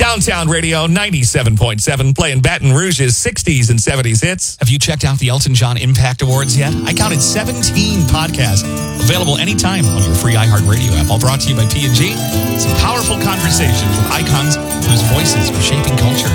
Downtown Radio 97.7, playing Baton Rouge's 60s and 70s hits. Have you checked out the Elton John Impact Awards yet? I counted 17 podcasts available anytime on your free iHeartRadio app. All brought to you by P&G. Some powerful conversations with icons whose voices are shaping culture.